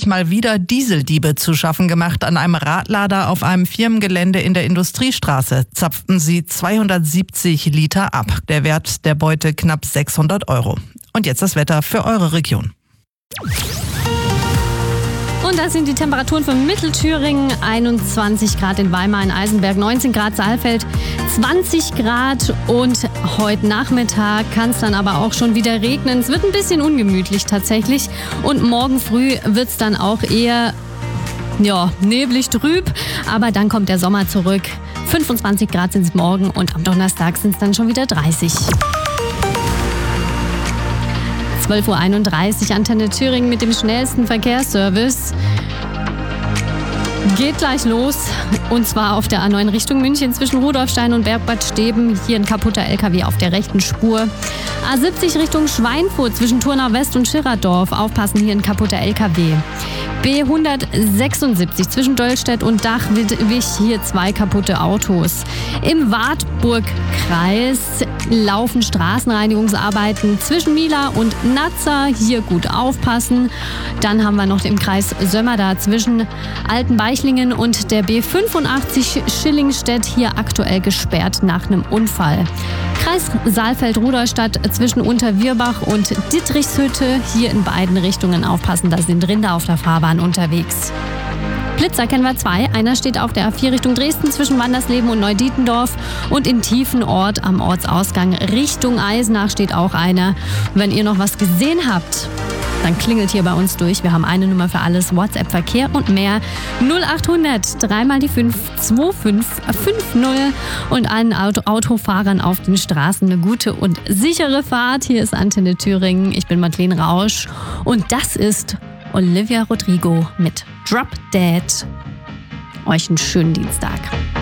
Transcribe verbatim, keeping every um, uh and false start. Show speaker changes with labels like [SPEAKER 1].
[SPEAKER 1] sich mal wieder Dieseldiebe zu schaffen gemacht. An einem Radlader auf einem Firmengelände in der Industriestraße zapften sie zweihundertsiebzig Liter ab. Der Wert der Beute knapp sechshundert Euro. Und jetzt das Wetter für eure Region.
[SPEAKER 2] Und das sind die Temperaturen für Mittelthüringen. einundzwanzig Grad in Weimar, in Eisenberg, neunzehn Grad Saalfeld, zwanzig Grad. Und heute Nachmittag kann es dann aber auch schon wieder regnen. Es wird ein bisschen ungemütlich tatsächlich. Und morgen früh wird es dann auch eher ja, neblig trüb. Aber dann kommt der Sommer zurück. fünfundzwanzig Grad sind es morgen und am Donnerstag sind es dann schon wieder dreißig. zwölf Uhr einunddreißig, Antenne Thüringen mit dem schnellsten Verkehrsservice. Geht gleich los, und zwar auf der A neun Richtung München zwischen Rudolfstein und Bergbad Steben. Hier ein kaputter L K W auf der rechten Spur. A siebzig Richtung Schweinfurt zwischen Turnau West und Schirrerdorf. Aufpassen, hier ein kaputter L K W. B hundertsechsundsiebzig zwischen Döllstedt und Dachwig, hier zwei kaputte Autos. Im Wartburgkreis laufen Straßenreinigungsarbeiten zwischen Mila und Nazza, hier gut aufpassen. Dann haben wir noch im Kreis Sömmerda zwischen Altenbeichlingen und der B fünfundachtzig Schillingstedt, hier aktuell gesperrt nach einem Unfall. Kreis Saalfeld-Rudolstadt zwischen Unterwirbach und Dittrichshütte, hier in beiden Richtungen aufpassen, da sind Rinder auf der Fahrbahn unterwegs. Blitzer kennen wir zwei. Einer steht auf der A vier Richtung Dresden zwischen Wandersleben und Neudietendorf und in Tiefenort am Ortsausgang Richtung Eisenach steht auch einer. Wenn ihr noch was gesehen habt, dann klingelt hier bei uns durch. Wir haben eine Nummer für alles, WhatsApp, Verkehr und mehr. null achthundert, dreimal die fünf, zwei fünf fünf null. Und allen Auto- Autofahrern auf den Straßen eine gute und sichere Fahrt. Hier ist Antenne Thüringen. Ich bin Madeleine Rausch und das ist Olivia Rodrigo mit Drop Dead. Euch einen schönen Dienstag.